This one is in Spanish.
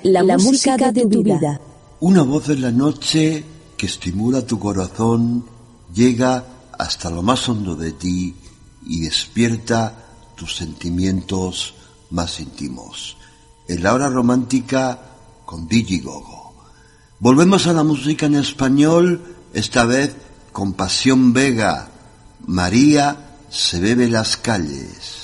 la música de tu vida. Una voz en la noche que estimula tu corazón, llega hasta lo más hondo de ti y despierta tus sentimientos más íntimos. En la hora romántica con Digi Gogo. Volvemos a la música en español, esta vez con Pasión Vega. María se bebe las calles.